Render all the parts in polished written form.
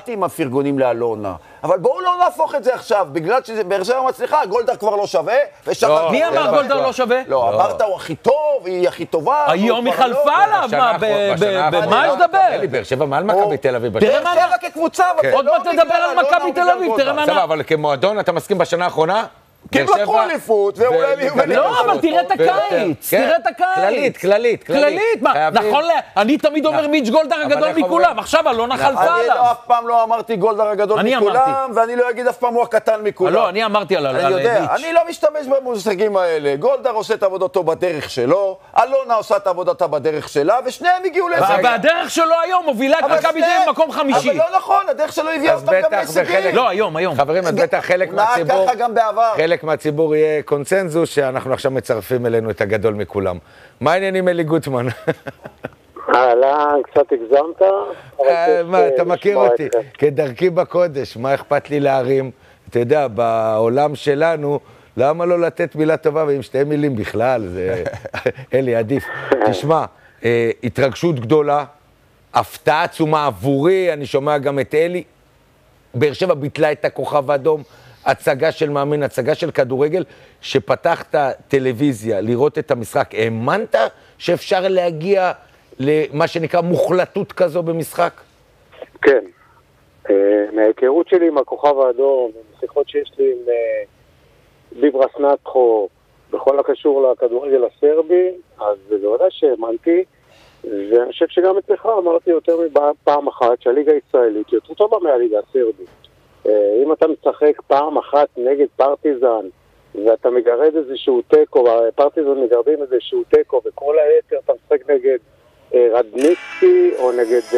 באתי עם הפרגונים לאלונה, אבל בואו לא נהפוך את זה עכשיו, בגלל שבאר שבע מצליחה, גולדהר כבר לא שווה, ושחר... מי אמר גולדהר לא שווה? לא, אמרת הוא הכי טוב, היא הכי טובה. היום היא חלפה עליו, במה יש לדבר? באר שבע מעל מכבי תל אביב. באר שבע כקבוצה, עוד מעט תדבר על מכבי תל אביב, תראה מה... סבבה, אבל כמועדון אתה מסכים בשנה האחרונה? כי הם לקחו אליפות, ואולי הם יהיו בליגה. לא, אבל תראה את הקיץ, תראה את הקיץ. כללית. מה, נכון, אני תמיד אומר מיץ' גולדהר הגדול מכולם, עכשיו אלונה חלפה אני עליו. אף פעם לא אמרתי גולדהר הגדול מכולם, ואני לא אגיד אף פעם הוא הקטן מכולם. לא, אני אמרתי על אני יודע, אני לא משתמש במושגים האלה. גולדהר עושה את עבודתו בדרך שלו, אלונה עושה את עבודתה בדרך שלה, ושניהם הגיעו להישגים. והדרך שלו היום מובילה את מכבי תל אביב מקום חמישי. אבל לא נכון, הדרך שלו הביאה אותם גם להישגים. לא, היום. חברים, אז בטח חלק מהציבור יהיה קונצנזוס שאנחנו עכשיו מצרפים אלינו את הגדול מכולם. מה העניינים אלי גוטמן? קצת הגזמת. מה, אתה מכיר אותי, כדרכי בקודש, מה אכפת לי להרים? אתה יודע, בעולם שלנו, למה לא לתת מילה טובה ועם שתי מילים בכלל? זה... אלי, עדיף. תשמע, התרגשות גדולה, הפתעה עצומה עבורי, אני שומע גם את אלי, באר שבע ביטלה את הכוכב האדום, הצגה של מאמן, הצגה של כדורגל, שפתחת טלוויזיה, לראות את המשחק, האמנת שאפשר להגיע למה שנקרא מוחלטות כזו במשחק? כן. מההיכרות שלי עם הכוכב האדום, בשיחות שיש לי עם ביברס נטחו, בכל הקשור לכדורגל הסרבי, אז בוודאי שהאמנתי, ואני חושב שגם אצלך אמרתי יותר מפעם אחת שהליגה הישראלית יותר טובה מהליגה הסרבית. אם אתה משחק פעם אחת נגד פרטיזן, ואתה מגרד איזשהו טקו, פרטיזן מגרדים איזשהו טקו, וכל היתר אתה משחק נגד רדניצקי, או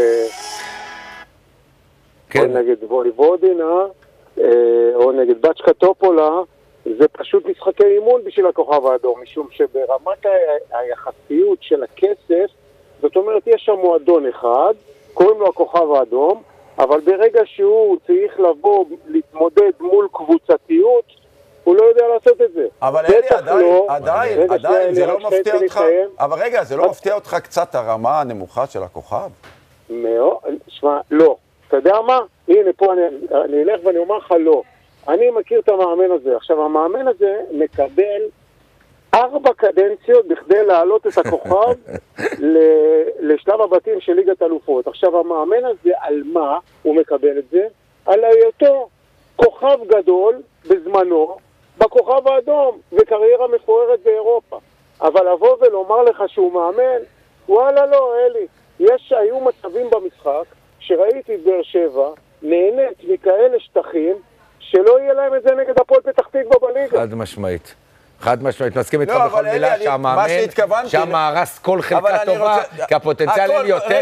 נגד וויבודינה, או נגד בצ'קה טופולה, זה פשוט משחקי אימון בשביל הכוכב האדום, משום שברמת היחסיות של הכסף, זאת אומרת, יש שם מועדון אחד, קוראים לו הכוכב האדום, אבל ברגע שהוא צריך לבוא, להתמודד מול קבוצתיות, הוא לא יודע לעשות את זה. אבל אלי, עדיין, זה לא מפתיע אותך, אבל רגע, זה לא מפתיע אותך קצת הרמה הנמוכה של הכוכב? מאוד, שמע, לא. אתה יודע מה? הנה, פה אני אלך ואני אומר לך לא. אני מכיר את המאמן הזה. עכשיו, המאמן הזה מקבל 4 קדנציות בכדי להעלות את הכוכב לשלב הבתים של ליגת אלופות. עכשיו, המאמן הזה, על מה הוא מקבל את זה? על היותו כוכב גדול בזמנו, בכוכב האדום, וקריירה מפוארת באירופה. אבל לבוא ולומר לך שהוא מאמן, וואלה לא, אלי. היו מצבים במשחק שראיתי את באר שבע נהנית מכאלה שטחים שלא יהיה להם את זה נגד הפועל פתח תקווה בליגה. חד משמעית, מסכים איתך בכל מילה שהמאמן, שם הרס כל חלקה טובה, כי הפוטנציאל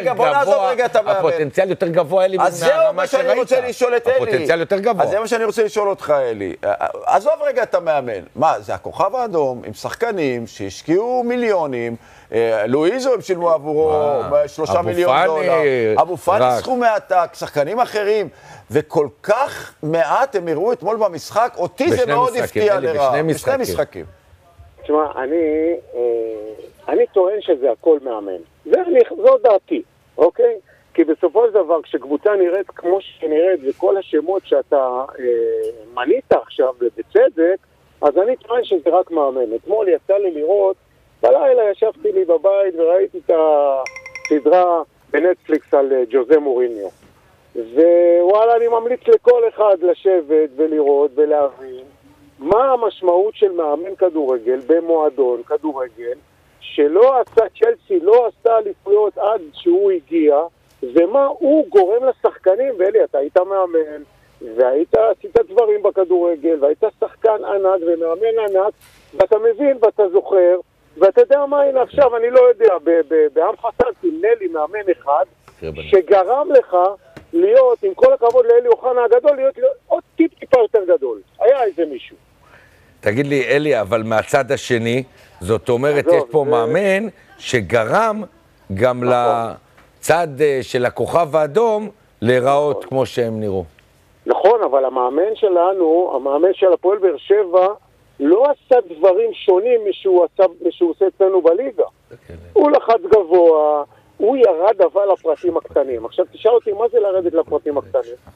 יותר גבוה, אלי, מהרמה שראית. הפוטנציאל יותר גבוה. אז זה מה שאני רוצה לשאול אותך, אלי. עזוב רגע את המאמן. מה, זה הכוכב האדום עם שחקנים שהשקיעו מיליונים, לואיזו הם שילמו עבורו 3 מיליון דולר. אבו פאני סכום מעתק, שחקנים אחרים, וכל כך מעט הם הראו אתמול במשחק, אותי זה מאוד הפתיע לרעה. בשני משחקים. תשמע, אני טוען שזה הכל מאמן. זו דעתי, אוקיי? כי בסופו של דבר, כשקבוצה נראית כמו שנראית, וכל השמות שאתה מנית עכשיו בצדק, אז אני טוען שזה רק מאמן. אתמול יצא לי לראות, בלילה ישבתי לי בבית וראיתי את הסדרה בנטפליקס על ג'וזה מוריניו. ווואלה, אני ממליץ לכל אחד לשבת ולראות ולהבין מה המשמעות של מאמן כדורגל במועדון כדורגל שלא עשה, צ'לסי לא עשתה אליפויות עד שהוא הגיע, ומה הוא גורם לשחקנים. ואלי, אתה היית מאמן עשית דברים בכדורגל והיית שחקן ענק ומאמן ענק, ואתה מבין ואתה זוכר, ואתה יודע מה, הנה עכשיו אני לא יודע, בעם חסן תמנה לי מאמן אחד שגרם לך להיות, עם כל הכבוד לאלי אוחנה הגדול, להיות עוד טיפה יותר גדול. היה איזה מישהו. תגיד לי, אלי, אבל מהצד השני, זאת אומרת, יש פה מאמן שגרם גם לצד של הכוכב האדום להיראות כמו שהם נראו. נכון, אבל המאמן שלנו, המאמן של הפועל באר שבע, לא עשה דברים שונים משהוא עושה אצלנו בליגה. הוא לחץ גבוה, הוא ירד אבל לפרטים הקטנים. עכשיו תשאל אותי, מה זה לרדת לפרטים הקטנים?